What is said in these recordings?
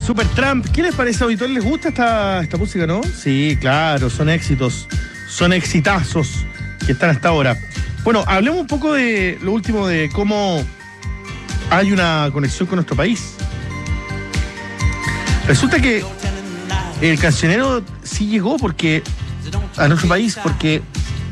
Supertramp, ¿qué les parece, auditor? ¿Les gusta esta música, no? Sí, claro, son éxitos, son exitazos que están hasta ahora. Bueno, hablemos un poco de lo último, de cómo hay una conexión con nuestro país. Resulta que el cancionero sí llegó a nuestro país porque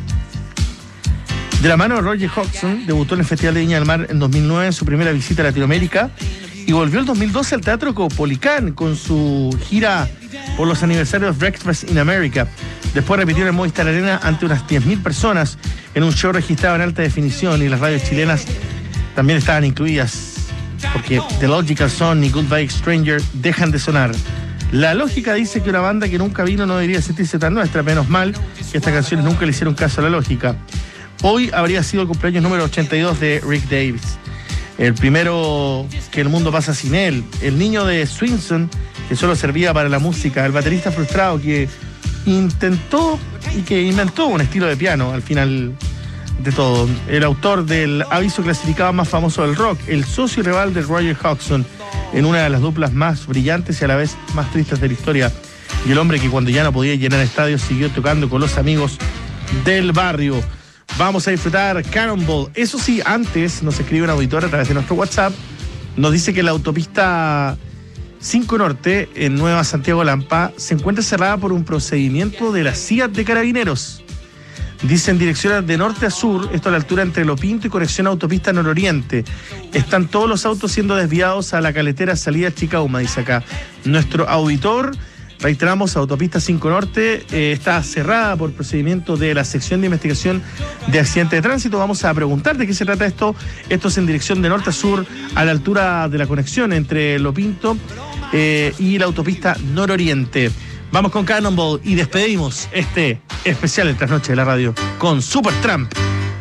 de la mano de Roger Hodgson debutó en el Festival de Viña del Mar en 2009 en su primera visita a Latinoamérica y volvió el 2012 al Teatro Caupolicán con su gira por los aniversarios de Breakfast in America. Después repitió en el Movistar Arena ante unas 10.000 personas en un show registrado en alta definición, y las radios chilenas también estaban incluidas porque The Logical Song y Goodbye Stranger dejan de sonar. La lógica dice que una banda que nunca vino no debería sentirse tan nuestra, menos mal que estas canciones nunca le hicieron caso a la lógica. Hoy habría sido el cumpleaños número 82 de Rick Davies, el primero que el mundo pasa sin él, el niño de Swinson que solo servía para la música, el baterista frustrado que intentó y que inventó un estilo de piano al final de todo, el autor del aviso clasificado más famoso del rock, el socio y rival de Roger Hodgson en una de las duplas más brillantes y a la vez más tristes de la historia, y el hombre que cuando ya no podía llenar estadios siguió tocando con los amigos del barrio. Vamos a disfrutar Cannonball. Eso sí, antes nos escribe un auditor a través de nuestro WhatsApp. Nos dice que la autopista 5 Norte en Nueva Santiago Lampa se encuentra cerrada por un procedimiento de la CIA de Carabineros. Dice en dirección de norte a sur, esto a la altura entre Lo Pinto y conexión autopista nororiente. Están todos los autos siendo desviados a la caletera salida Chicauma, dice acá nuestro auditor. Reiteramos, autopista 5 Norte está cerrada por procedimiento de la sección de investigación de accidentes de tránsito. Vamos a preguntar de qué se trata esto. Esto es en dirección de norte a sur, a la altura de la conexión entre Lo Pinto y la autopista nororiente. Vamos con Cannonball y despedimos este especial de Trasnoche de la Radio con Supertramp.